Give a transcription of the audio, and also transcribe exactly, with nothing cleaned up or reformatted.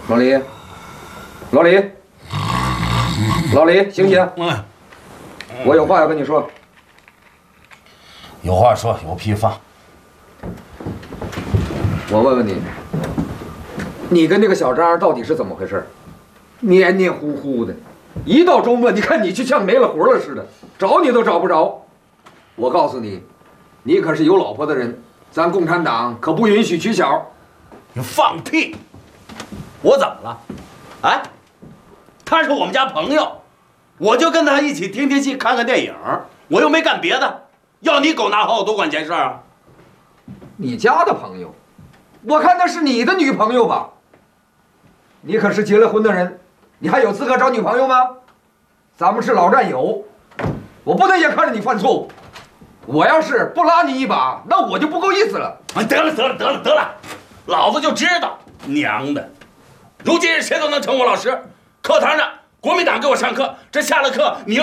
老李，老李，老李，醒醒！ 嗯， 我有话要跟你说。 有话说，有屁放。 我问问你，你跟那个小张到底是怎么回事？黏黏糊糊的，一到周末，你看你就像没了活了似的，找你都找不着。我告诉你，你可是有老婆的人，咱共产党可不允许取巧。 你放屁！我怎么了？哎，他是我们家朋友，我就跟他一起听听戏、看看电影，我又没干别的，要你狗拿好我多管闲事啊！ 你家的朋友，我看那是你的女朋友吧？你可是结了婚的人，你还有资格找女朋友吗？咱们是老战友，我不能眼看着你犯错误。我要是不拉你一把，那我就不够意思了。 啊，得了得了得了得了，老子就知道，娘的！如今谁都能称我老师。课堂上国民党给我上课，这下了课你又